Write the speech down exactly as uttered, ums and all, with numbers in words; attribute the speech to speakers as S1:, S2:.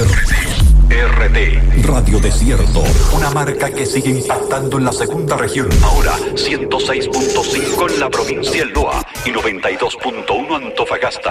S1: R T Radio Desierto, una marca que sigue impactando en la segunda región. Ahora ciento seis punto cinco en la provincia del Loa y noventa y dos punto uno Antofagasta.